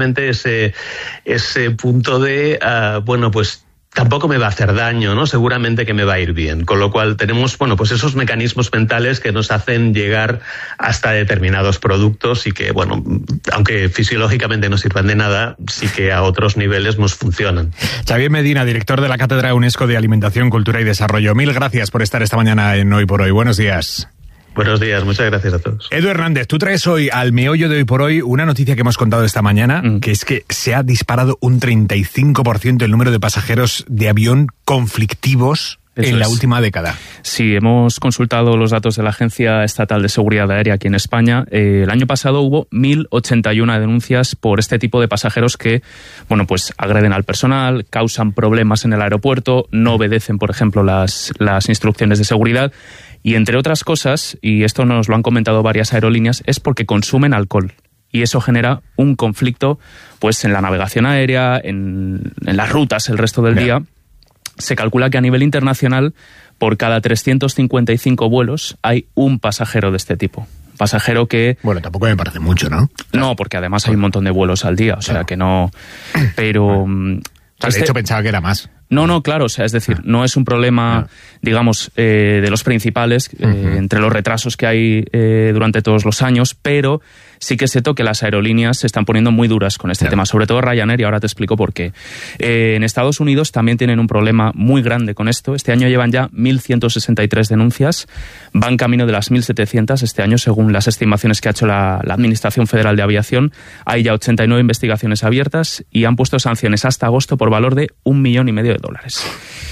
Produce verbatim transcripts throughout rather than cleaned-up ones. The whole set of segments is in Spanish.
ese, ese punto de, uh, bueno, pues tampoco me va a hacer daño, ¿no? Seguramente que me va a ir bien. Con lo cual tenemos, bueno, pues esos mecanismos mentales que nos hacen llegar hasta determinados productos y que, bueno, aunque fisiológicamente no sirvan de nada, sí que a otros niveles nos funcionan. Xavier Medina, director de la Cátedra UNESCO de Alimentación, Cultura y Desarrollo. Mil gracias por estar esta mañana en Hoy por Hoy. Buenos días. Buenos días, muchas gracias a todos. Edu Hernández, tú traes hoy al meollo de Hoy por Hoy una noticia que hemos contado esta mañana, mm. que es que se ha disparado un treinta y cinco por ciento el número de pasajeros de avión conflictivos Eso en la es. última década. Sí, hemos consultado los datos de la Agencia Estatal de Seguridad Aérea aquí en España. Eh, el año pasado hubo mil ochenta y una denuncias por este tipo de pasajeros que, bueno, pues agreden al personal, causan problemas en el aeropuerto, no obedecen, por ejemplo, las, las instrucciones de seguridad. Y entre otras cosas, y esto nos lo han comentado varias aerolíneas, es porque consumen alcohol. Y eso genera un conflicto pues en la navegación aérea, en, en las rutas el resto del Bien. día. Se calcula que a nivel internacional, por cada trescientos cincuenta y cinco vuelos, hay un pasajero de este tipo. Pasajero que... Bueno, tampoco me parece mucho, ¿no? No, porque además hay un montón de vuelos al día, o sea claro. que no... Pero... O sea, de hecho pensaba que era más. No, no, claro, o sea, es decir, no es un problema, digamos, eh, de los principales, eh, uh-huh. entre los retrasos que hay eh, durante todos los años, pero sí que es cierto que las aerolíneas se están poniendo muy duras con este claro. tema, sobre todo Ryanair, y ahora te explico por qué. Eh, en Estados Unidos también tienen un problema muy grande con esto. Este año llevan ya mil ciento sesenta y tres denuncias, van camino de las mil setecientas este año, según las estimaciones que ha hecho la, la Administración Federal de Aviación. Hay ya ochenta y nueve investigaciones abiertas y han puesto sanciones hasta agosto por valor de un millón y medio de dólares.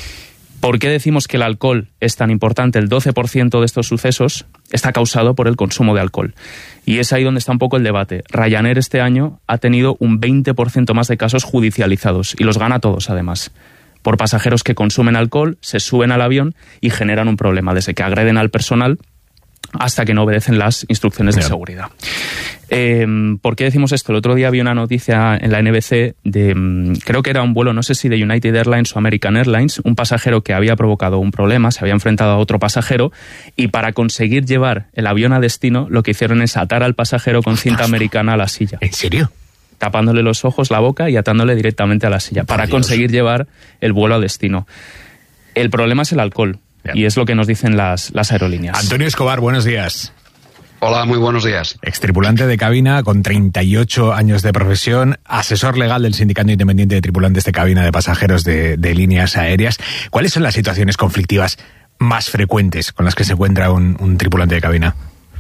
¿Por qué decimos que el alcohol es tan importante? El doce por ciento de estos sucesos está causado por el consumo de alcohol. Y es ahí donde está un poco el debate. Ryanair este año ha tenido un veinte por ciento más de casos judicializados, y los gana todos además, por pasajeros que consumen alcohol, se suben al avión y generan un problema, desde que agreden al personal hasta que no obedecen las instrucciones de seguridad. Eh, ¿Por qué decimos esto? El otro día vi una noticia en la N B C de, creo que era un vuelo, no sé si de United Airlines o American Airlines, un pasajero que había provocado un problema, se había enfrentado a otro pasajero, y para conseguir llevar el avión a destino, lo que hicieron es atar al pasajero con cinta americana a la silla. ¿En serio? Tapándole los ojos, la boca y atándole directamente a la silla, para Dios. conseguir llevar el vuelo a destino. El problema es el alcohol. Bien. Y es lo que nos dicen las, las aerolíneas. Antonio Escobar, buenos días. Hola, muy buenos días. Extripulante de cabina con treinta y ocho años de profesión, asesor legal del Sindicato Independiente de Tripulantes de Cabina de Pasajeros de, de Líneas Aéreas. ¿Cuáles son las situaciones conflictivas más frecuentes con las que se encuentra un, un tripulante de cabina?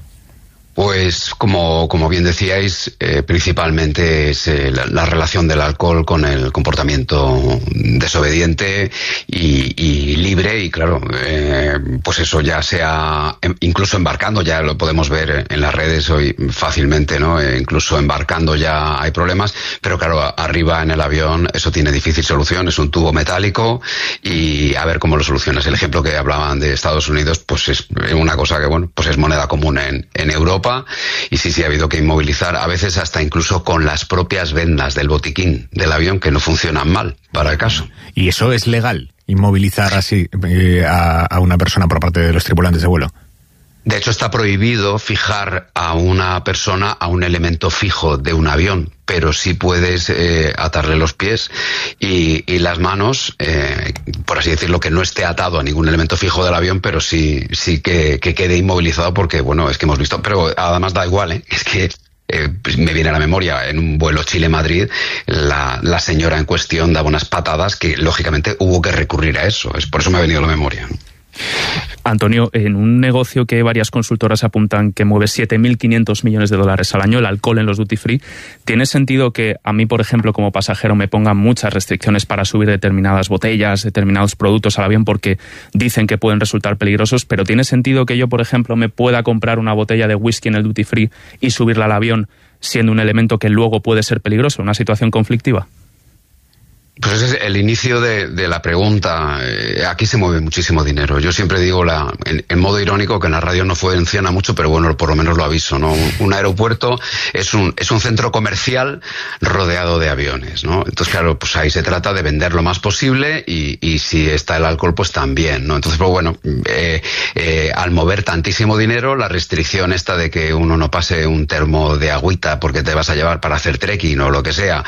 Pues como, como bien decíais, eh, principalmente es eh, la, la relación del alcohol con el comportamiento desobediente y, y libre, y claro, eh, pues eso ya sea, incluso embarcando, ya lo podemos ver en las redes hoy fácilmente, ¿no? Eh, incluso embarcando ya hay problemas, pero claro, arriba en el avión eso tiene difícil solución, es un tubo metálico y a ver cómo lo solucionas. El ejemplo que hablaban de Estados Unidos, pues es una cosa que, bueno, pues es moneda común en, en Europa. Y sí, sí, ha habido que inmovilizar, a veces hasta incluso con las propias vendas del botiquín del avión, que no funcionan mal para el caso. ¿Y eso es legal, inmovilizar así eh, a, a una persona por parte de los tripulantes de vuelo? De hecho, está prohibido fijar a una persona a un elemento fijo de un avión, pero sí puedes eh, atarle los pies y, y las manos, eh, por así decirlo, que no esté atado a ningún elemento fijo del avión, pero sí, sí que, que quede inmovilizado, porque, bueno, es que hemos visto, pero además da igual, ¿eh? Es que eh, pues me viene a la memoria, en un vuelo Chile-Madrid, la, la señora en cuestión daba unas patadas que, lógicamente, hubo que recurrir a eso. Es por eso me ha venido a la memoria. Antonio, en un negocio que varias consultoras apuntan que mueve siete mil quinientos millones de dólares al año, el alcohol en los duty free, ¿tiene sentido que a mí, por ejemplo, como pasajero, me pongan muchas restricciones para subir determinadas botellas, determinados productos al avión porque dicen que pueden resultar peligrosos, pero tiene sentido que yo, por ejemplo, me pueda comprar una botella de whisky en el duty free y subirla al avión siendo un elemento que luego puede ser peligroso, una situación conflictiva? Pues ese es el inicio de, de la pregunta. Eh, aquí se mueve muchísimo dinero. Yo siempre digo la, en, en modo irónico que en la radio no funciona mucho, pero bueno, por lo menos lo aviso, ¿no? Un, un aeropuerto es un, es un centro comercial rodeado de aviones, ¿no? Entonces, claro, pues ahí se trata de vender lo más posible y, y si está el alcohol, pues también, ¿no? Entonces, pues bueno, eh, eh, al mover tantísimo dinero, la restricción esta de que uno no pase un termo de agüita porque te vas a llevar para hacer trekking o lo que sea,